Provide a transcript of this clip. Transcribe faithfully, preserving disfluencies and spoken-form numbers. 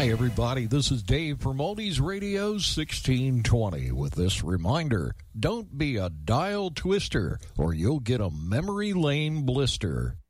Hi, everybody. This is Dave from Oldies Radio sixteen twenty with this reminder. Don't be a dial twister or you'll get a memory lane blister.